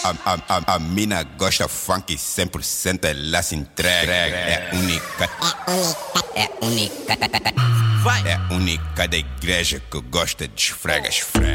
A mina gosta funk 100%, ela se entrega. É única. É única. É única da igreja que gosta de esfrega.